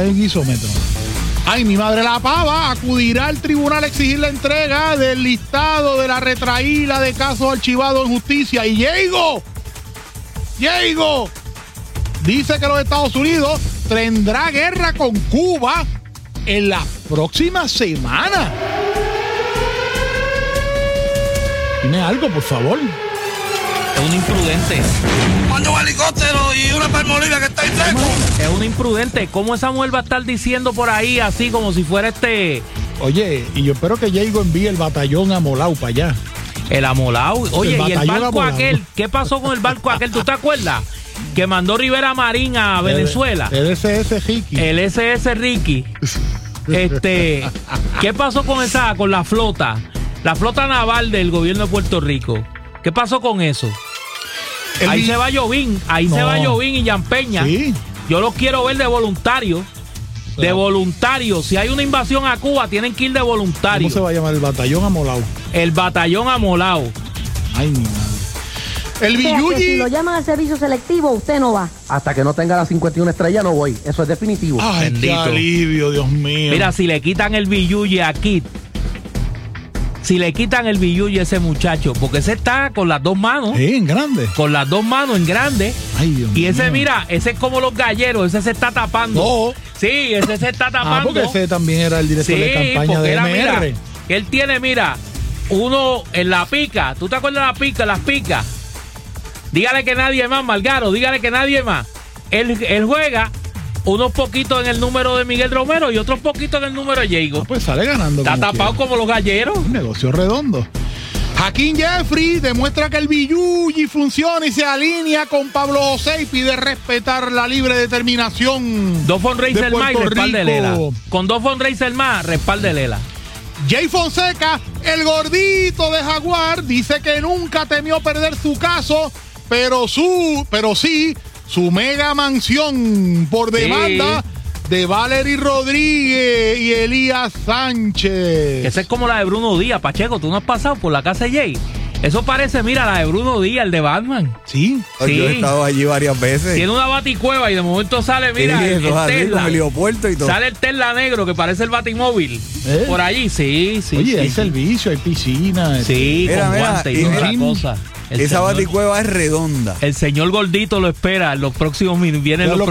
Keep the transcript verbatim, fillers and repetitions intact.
está en el guisómetro. Ay, mi madre la pava acudirá al tribunal a exigir la entrega del listado de la retraída de casos archivados en justicia. Y Diego, Diego, dice que los Estados Unidos tendrá guerra con Cuba en la próxima semana. Dime algo, por favor. Es un imprudente. Manda un helicóptero y una palmoliva que está ahí seco. Es un imprudente. ¿Cómo esa mujer va a estar diciendo por ahí así como si fuera este... Oye, y yo espero que Diego envíe el batallón amolao para allá. El amolao. Oye, El y el barco amolao. aquel. ¿Qué pasó con el barco aquel? ¿Tú te acuerdas? Que mandó Rivera Marín a Venezuela. El, el S S Ricky. El S S Ricky. Este, ¿qué pasó con esa, con la flota? La flota naval del gobierno de Puerto Rico. ¿Qué pasó con eso? El ahí vi- se va Jovín, ahí No. se va Jovín y Yampeña. Sí. Yo los quiero ver de voluntario. De Claro. voluntario. Si hay una invasión a Cuba, tienen que ir de voluntario. ¿Cómo se va a llamar? El batallón amolao. El batallón amolao. Ay, mi madre. El O sea, que Villulli. si lo llaman al servicio selectivo, usted no va. Hasta que no tenga la cincuenta y una estrella no voy. Eso es definitivo. Ay, qué Bendito. alivio, Dios mío. Mira, si le quitan el billuye a Kit, si le quitan el billuye a ese muchacho, porque ese está con las dos manos, Sí, en grande. con las dos manos en grande. Ay, Dios Y ese, mío. mira, ese es como los galleros, ese se está tapando. No. Sí, ese se está Ah, tapando. porque ese también era el director Sí, de campaña porque de era, M R. mira, él tiene, mira, uno en la pica. ¿Tú te acuerdas de la pica, las picas? Dígale que nadie más, Malgaro, dígale que nadie más. Él, él juega unos poquitos en el número de Miguel Romero y otros poquitos en el número de Diego. Ah, pues sale ganando. Está como tapado quiera. como los galleros. Un negocio redondo. Hakeem Jeffrey demuestra que el Villulli funciona y se alinea con Pablo José y pide respetar la libre determinación. Dos fundraisers de más y Puerto respalde Rico. Lela. Con dos fundraisers más, respalde Lela. Jay Fonseca, el gordito de Jaguar, dice que nunca temió perder su caso, pero su, pero sí, su mega mansión por demanda de Valery Rodríguez y Elías Sánchez. Esa es como la de Bruno Díaz, Pacheco. ¿Tú no has pasado por la casa de Jay? Eso parece, mira, la de Bruno Díaz, el de Batman. Sí. Sí. Yo he estado allí varias veces. Tiene una baticueva y de momento sale, mira, Sí, el, eso el es así, Tesla. con heliopuerto y todo. Sale el Tesla negro que parece el batimóvil. ¿Eh? Por allí, sí, sí. Oye, sí, hay sí. servicio, hay piscina. Sí, Mira, con mira, guantes y y otra mira, cosa. El Esa señor- baticueva es redonda. El señor gordito lo espera en los próximos minutos. Viene en Ya los lo